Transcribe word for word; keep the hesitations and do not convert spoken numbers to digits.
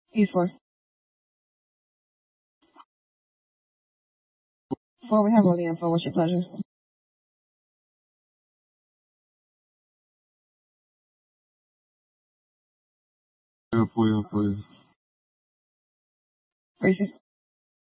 East four. Four, we have all the info. What's your pleasure? Yeah, for you, for you. Gracie.